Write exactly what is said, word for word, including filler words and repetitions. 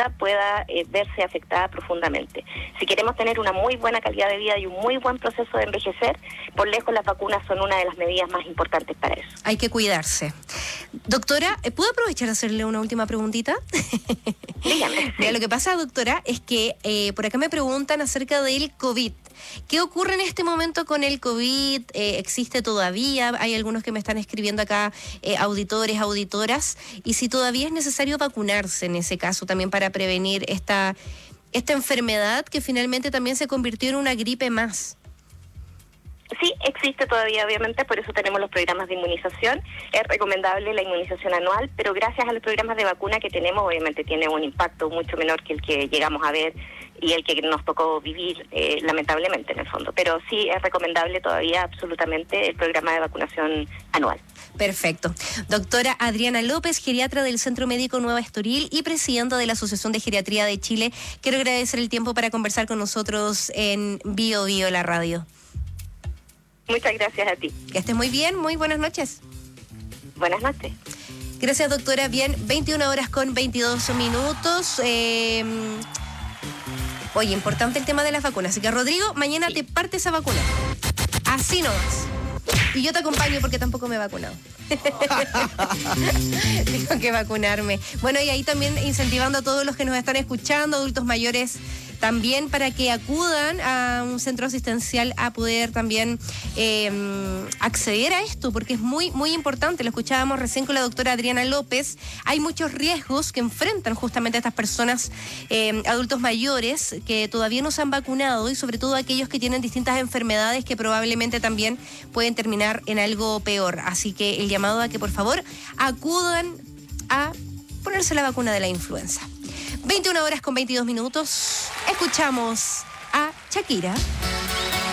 vida pueda eh, verse afectada profundamente. Si queremos tener una muy buena calidad de vida y un muy buen proceso de envejecer, por lejos las vacunas son una de las medidas más importantes para eso. Hay que cuidarse. Doctora, ¿puedo aprovechar de hacerle una última preguntita? Dígame. Mira, lo que pasa, doctora, es que eh, por acá me preguntan acerca del COVID. ¿Qué ocurre en este momento con el COVID? Eh, ¿Existe todavía? Hay algunos que me están escribiendo acá, eh, auditores, auditoras, y si todavía es necesario vacunarse en ese caso también para prevenir esta, esta enfermedad que finalmente también se convirtió en una gripe más. Sí, existe todavía, obviamente, por eso tenemos los programas de inmunización. Es recomendable la inmunización anual, pero gracias a los programas de vacuna que tenemos, obviamente tiene un impacto mucho menor que el que llegamos a ver y el que nos tocó vivir, eh, lamentablemente, en el fondo. Pero sí es recomendable todavía absolutamente el programa de vacunación anual. Perfecto. Doctora Adriana López, geriatra del Centro Médico Nueva Estoril y presidenta de la Asociación de Geriatría de Chile, quiero agradecer el tiempo para conversar con nosotros en Bio Bio, la radio. Muchas gracias a ti. Que estés muy bien, muy buenas noches. Buenas noches. Gracias, doctora. Bien, veintiuna horas con veintidós minutos. Eh, oye, importante el tema de las vacunas. Así que, Rodrigo, mañana sí. Te parte esa vacuna. Así nomás. Y yo te acompaño porque tampoco me he vacunado. Tengo que vacunarme. Bueno, y ahí también incentivando a todos los que nos están escuchando, adultos mayores, también para que acudan a un centro asistencial a poder también eh, acceder a esto, porque es muy, muy importante. Lo escuchábamos recién con la doctora Adriana López. Hay muchos riesgos que enfrentan justamente a estas personas, eh, adultos mayores, que todavía no se han vacunado y sobre todo aquellos que tienen distintas enfermedades que probablemente también pueden terminar en algo peor. Así que el llamado a que por favor acudan a ponerse la vacuna de la influenza. veintiuna horas con veintidós minutos. Escuchamos a Shakira.